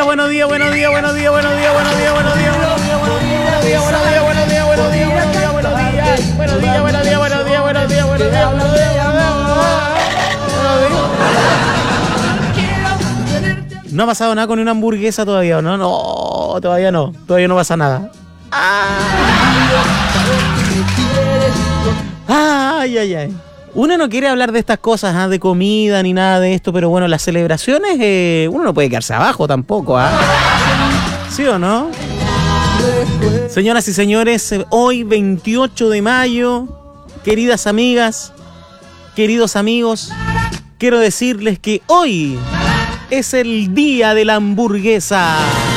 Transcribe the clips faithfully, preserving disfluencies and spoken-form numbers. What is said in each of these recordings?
días, buenos días, buenos días, buenos días, buenos días, buenos días, buenos días, buenos días, buenos días, buenos días, buenos días, buenos días, buenos días, buenos días, buenos días, buenos días, buenos días, buenos días, buenos días, buenos días. No ha pasado nada con una hamburguesa todavía, ¿no? No, todavía no, todavía no pasa nada. Ay, ay, ay. Uno no quiere hablar de estas cosas, ¿eh? De comida ni nada de esto, pero bueno, las celebraciones, eh, uno no puede quedarse abajo tampoco, ¿ah? ¿eh? ¿Sí o no? Señoras y señores, hoy veintiocho de mayo, queridas amigas, queridos amigos, quiero decirles que hoy es el día de la hamburguesa.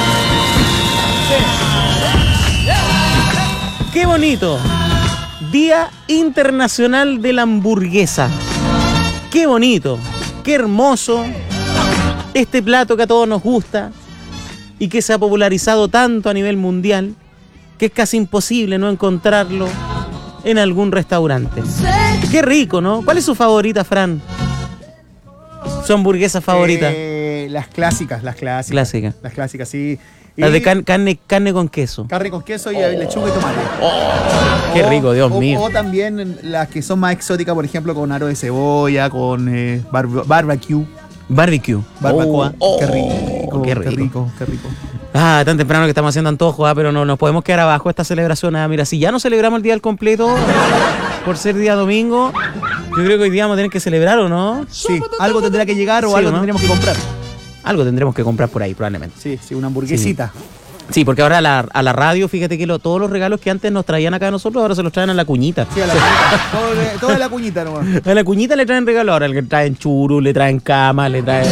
¡Qué bonito! Día Internacional de la Hamburguesa. ¡Qué bonito! ¡Qué hermoso! Este plato que a todos nos gusta y que se ha popularizado tanto a nivel mundial que es casi imposible no encontrarlo en algún restaurante. ¡Qué rico!, ¿no? ¿Cuál es su favorita, Fran? ¿Su hamburguesa favorita? Eh, las clásicas, las clásicas. Clásica. Las clásicas, sí. Y las de can carne, carne con queso. Carne con queso y oh. lechuga y tomate. Oh, ¡qué rico, Dios o, mío! O también las que son más exóticas, por ejemplo, con aro de cebolla, con eh, bar barbecue. Barbecue. Barbacoa. Oh, qué rico, qué rico. Qué rico, qué rico. Ah, tan temprano que estamos haciendo antojo, ah, pero no nos podemos quedar abajo esta celebración. Ah, mira, si ya no celebramos el día al completo por ser día domingo, yo creo que hoy día vamos a tener que celebrar, ¿o no? Sí, algo tendrá que llegar o sí, algo ¿no? tendremos que comprar. Algo tendremos que comprar por ahí, probablemente. Sí, sí, una hamburguesita. Sí, sí, porque ahora a la, a la radio, fíjate que lo, todos los regalos que antes nos traían acá a nosotros, ahora se los traen a la cuñita. Sí, a la cuñita. todo, le, todo a la cuñita nomás. A la cuñita le traen regalos, ahora le traen churros, le traen cama, le traen...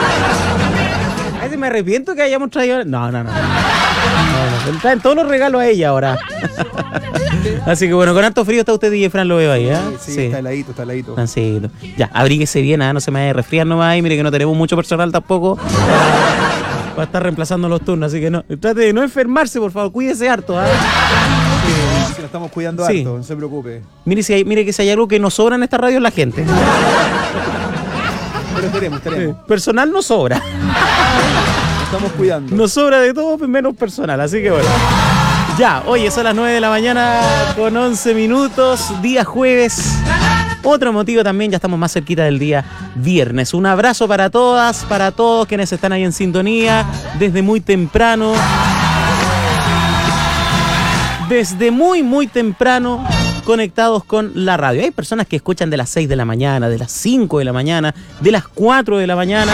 A veces me arrepiento que hayamos traído... No, no, no. No, no, le traen todos los regalos a ella ahora. Así que bueno, con harto frío está usted, D J Fran, lo veo ahí, ¿eh? Sí, sí, está heladito, está heladito. Francito. Ya, abríguese bien, ¿eh? No se me vaya a resfriar nomás ahí, mire que no tenemos mucho personal tampoco va a estar reemplazando los turnos, así que no, trate de no enfermarse, por favor, cuídese harto, ¿eh? Sí, sí, lo estamos cuidando sí. harto, no se preocupe. Mire, si hay, mire que si hay algo que nos sobra en esta radio es la gente. Pero esperemos, esperemos. Sí. Personal no sobra. Estamos cuidando. Nos sobra de todo menos personal, así que bueno. Ya, oye, son las nueve de la mañana con once minutos, día jueves. Otro motivo también, ya estamos más cerquita del día viernes. Un abrazo para todas, para todos quienes están ahí en sintonía desde muy temprano. Desde muy, muy temprano conectados con la radio. Hay personas que escuchan de las seis de la mañana, de las cinco de la mañana, de las cuatro de la mañana.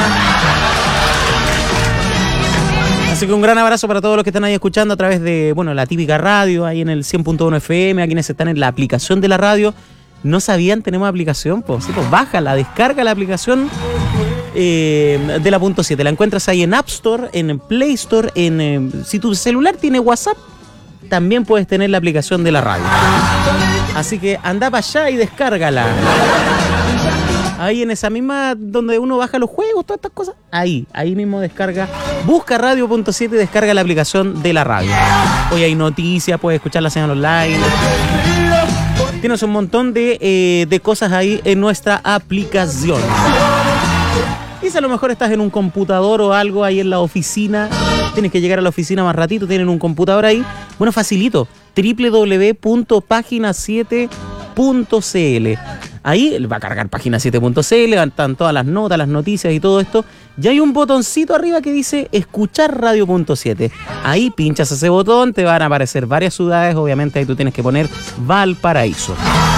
Así que un gran abrazo para todos los que están ahí escuchando a través de, bueno, la típica radio, ahí en el cien punto uno F M, a quienes están en la aplicación de la radio. ¿No sabían? Tenemos aplicación, pues, sí, pues bájala, descarga la aplicación eh, de la punto siete. La encuentras ahí en App Store, en Play Store, en eh, si tu celular tiene WhatsApp, también puedes tener la aplicación de la radio. Así que anda para allá y descárgala. Ahí en esa misma donde uno baja los juegos, todas estas cosas, ahí, ahí mismo descarga, busca radio punto siete y descarga la aplicación de la radio. Hoy hay noticias, puedes escuchar la señal online. Tienes un montón de, eh, de cosas ahí en nuestra aplicación. Y si a lo mejor estás en un computador o algo ahí en la oficina, tienes que llegar a la oficina más ratito, tienen un computador ahí, bueno, facilito, doble u doble u doble u punto página siete punto c l. Ahí va a cargar página siete punto c l, están todas las notas, las noticias y todo esto. Y hay un botoncito arriba que dice escuchar radio punto siete. Ahí pinchas ese botón, te van a aparecer varias ciudades. Obviamente ahí tú tienes que poner Valparaíso.